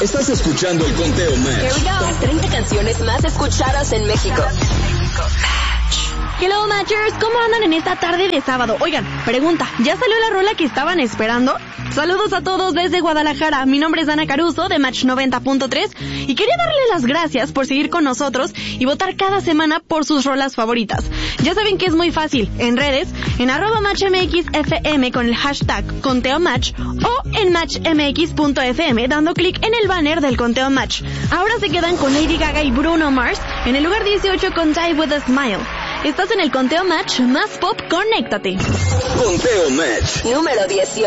Estás escuchando el Conteo Match. Here we go. Las 30 canciones más escuchadas en México. Hello Matchers, ¿cómo andan en esta tarde de sábado? Oigan, pregunta, ¿ya salió la rola que estaban esperando? Saludos a todos desde Guadalajara, mi nombre es Ana Caruso de Match 90.3 y quería darle las gracias por seguir con nosotros y votar cada semana por sus rolas favoritas. Ya saben que es muy fácil, en redes, en @MatchMXFM con el hashtag Conteo Match o en matchmx.fm dando clic en el banner del Conteo Match. Ahora se quedan con Lady Gaga y Bruno Mars en el lugar 18 con Die With A Smile. Estás en el Conteo Match más pop, conéctate. Conteo Match Número 18.